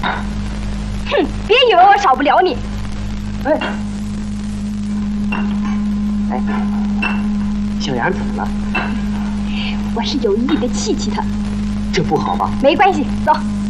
哼，别以为我少不了你。 哎，小杨怎么了？ 我是有意的气气他。 这不好吧？ 没关系，走。